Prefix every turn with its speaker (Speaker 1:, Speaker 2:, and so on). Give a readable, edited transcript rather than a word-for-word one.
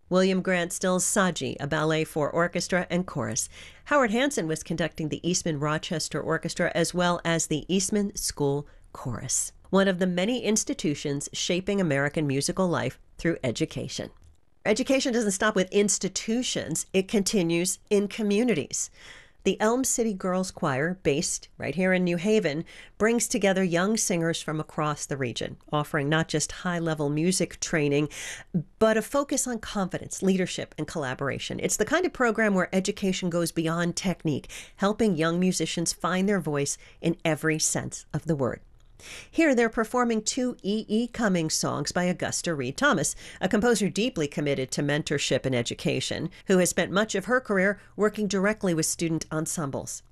Speaker 1: William Grant Still's Saji, a ballet for orchestra and chorus. Howard Hanson was conducting the Eastman Rochester Orchestra as well as the Eastman School Chorus, one of the many institutions shaping American musical life through education. Education doesn't stop with institutions, it continues in communities. The Elm City Girls Choir, based right here in New Haven, brings together young singers from across the region, offering not just high-level music training, but a focus on confidence, leadership, and collaboration. It's the kind of program where education goes beyond technique, helping young musicians find their voice in every sense of the word. Here they're performing two E.E. Cummings songs by Augusta Reed Thomas, a composer deeply committed to mentorship and education, who has spent much of her career working directly with student ensembles.